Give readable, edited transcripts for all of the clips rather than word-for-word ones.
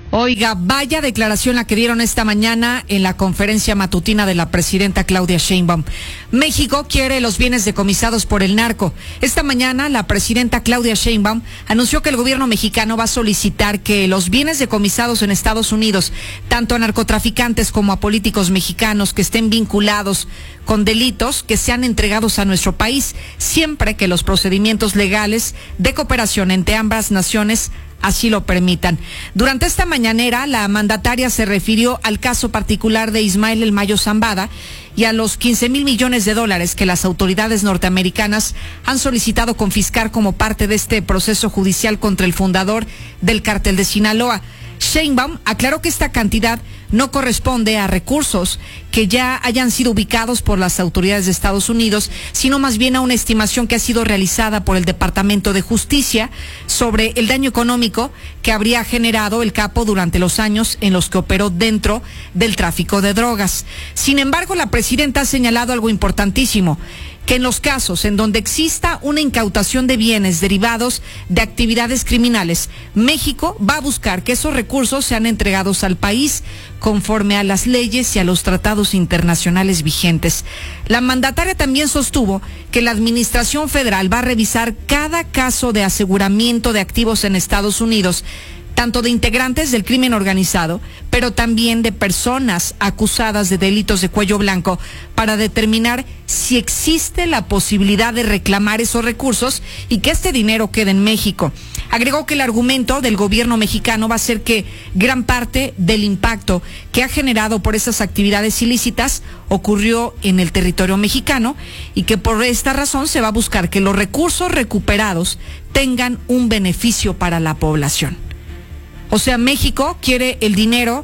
Oiga, vaya declaración la que dieron esta mañana en la conferencia matutina de la presidenta Claudia Sheinbaum. México quiere los bienes decomisados por el narco. Esta mañana la presidenta Claudia Sheinbaum anunció que el gobierno mexicano va a solicitar que los bienes decomisados en Estados Unidos, tanto a narcotraficantes como a políticos mexicanos que estén vinculados con delitos, que sean entregados a nuestro país, siempre que los procedimientos legales de cooperación entre ambas naciones así lo permitan. Durante esta mañanera, la mandataria se refirió al caso particular de Ismael El Mayo Zambada y a los 15,000 millones de dólares que las autoridades norteamericanas han solicitado confiscar como parte de este proceso judicial contra el fundador del cártel de Sinaloa. Sheinbaum aclaró que esta cantidad no corresponde a recursos que ya hayan sido ubicados por las autoridades de Estados Unidos, sino más bien a una estimación que ha sido realizada por el Departamento de Justicia sobre el daño económico que habría generado el capo durante los años en los que operó dentro del tráfico de drogas. Sin embargo, la presidenta ha señalado algo importantísimo, que en los casos en donde exista una incautación de bienes derivados de actividades criminales, México va a buscar que esos recursos sean entregados al país conforme a las leyes y a los tratados internacionales vigentes. La mandataria también sostuvo que la Administración Federal va a revisar cada caso de aseguramiento de activos en Estados Unidos, tanto de integrantes del crimen organizado, pero también de personas acusadas de delitos de cuello blanco, para determinar si existe la posibilidad de reclamar esos recursos y que este dinero quede en México. Agregó que el argumento del gobierno mexicano va a ser que gran parte del impacto que ha generado por esas actividades ilícitas ocurrió en el territorio mexicano y que por esta razón se va a buscar que los recursos recuperados tengan un beneficio para la población. O sea, México quiere el dinero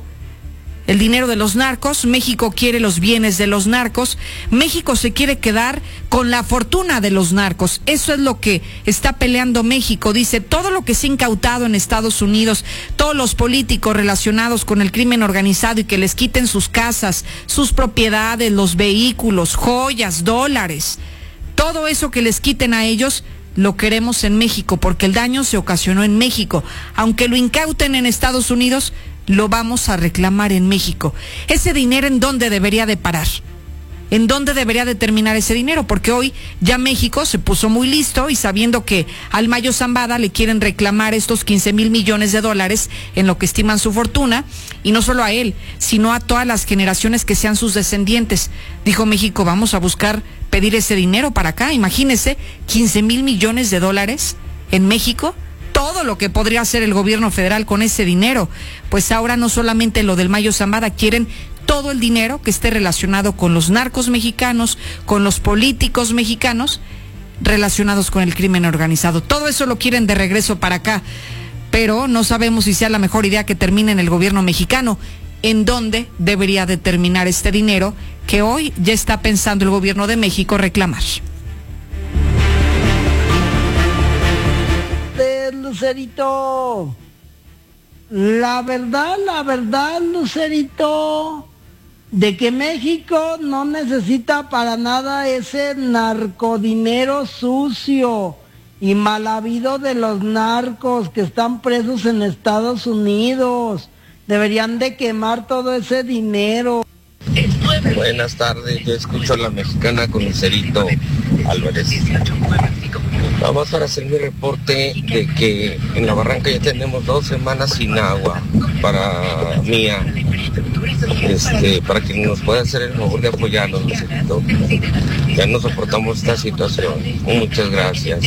de los narcos, México quiere los bienes de los narcos, México se quiere quedar con la fortuna de los narcos. Eso es lo que está peleando México. Dice, todo lo que se ha incautado en Estados Unidos, todos los políticos relacionados con el crimen organizado y que les quiten sus casas, sus propiedades, los vehículos, joyas, dólares, todo eso que les quiten a ellos, lo queremos en México, porque el daño se ocasionó en México. Aunque lo incauten en Estados Unidos, lo vamos a reclamar en México. Ese dinero, ¿en dónde debería de parar? ¿En dónde debería de terminar ese dinero? Porque hoy ya México se puso muy listo y sabiendo que al Mayo Zambada le quieren reclamar estos 15,000 millones de dólares en lo que estiman su fortuna, y no solo a él, sino a todas las generaciones que sean sus descendientes. Dijo México, vamos a buscar pedir ese dinero para acá. Imagínese, 15,000 millones de dólares en México, todo lo que podría hacer el gobierno federal con ese dinero. Pues ahora no solamente lo del Mayo Zambada, quieren todo el dinero que esté relacionado con los narcos mexicanos, con los políticos mexicanos relacionados con el crimen organizado. Todo eso lo quieren de regreso para acá, pero no sabemos si sea la mejor idea que termine en el gobierno mexicano. ¿En dónde debería de terminar este dinero que hoy ya está pensando el gobierno de México reclamar? Lucerito, la verdad, Lucerito, de que México no necesita para nada ese narcodinero sucio y mal habido de los narcos que están presos en Estados Unidos. Deberían de quemar todo ese dinero. Buenas tardes, yo escucho a la mexicana con Lucerito Álvarez. Vamos para hacer mi reporte de que en la Barranca ya tenemos 2 semanas sin agua para Mía. Para que nos pueda hacer el favor de apoyarnos, Lucerito. Ya no soportamos esta situación. Muchas gracias.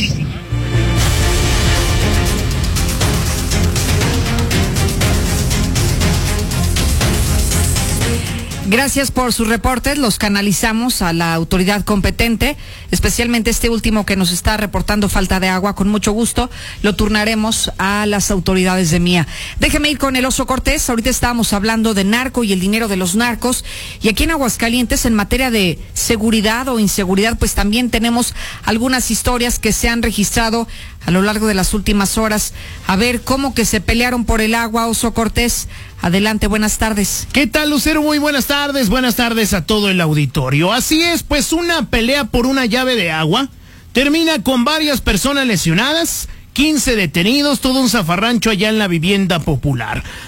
Gracias por sus reportes, los canalizamos a la autoridad competente, especialmente este último que nos está reportando falta de agua. Con mucho gusto lo turnaremos a las autoridades de Mía. Déjeme ir con el Oso Cortés. Ahorita estábamos hablando de narco y el dinero de los narcos, y aquí en Aguascalientes, en materia de seguridad o inseguridad, pues también tenemos algunas historias que se han registrado a lo largo de las últimas horas. A ver, ¿cómo que se pelearon por el agua, Oso Cortés? Adelante, buenas tardes. ¿Qué tal, Lucero? Muy buenas tardes a todo el auditorio. Así es, pues una pelea por una llave de agua termina con varias personas lesionadas, 15 detenidos, todo un zafarrancho allá en la vivienda popular.